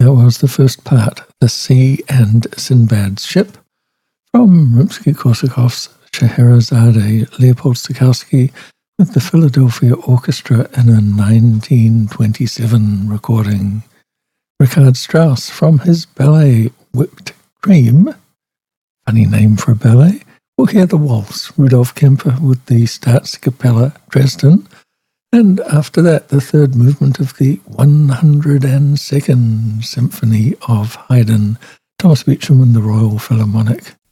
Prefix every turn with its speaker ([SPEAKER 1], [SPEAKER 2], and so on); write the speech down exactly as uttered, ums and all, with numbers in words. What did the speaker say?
[SPEAKER 1] That was the first part, The Sea and Sinbad's Ship, from Rimsky-Korsakov's Scheherazade, Leopold Stokowski, with the Philadelphia Orchestra in a nineteen twenty-seven recording. Richard Strauss, from his ballet Whipped Cream, funny name for a ballet, we'll hear the waltz, Rudolf Kemper with the Staatskapelle Dresden, and after that the third movement of the one hundred second Symphony of Haydn, Thomas Beecham and the Royal Philharmonic.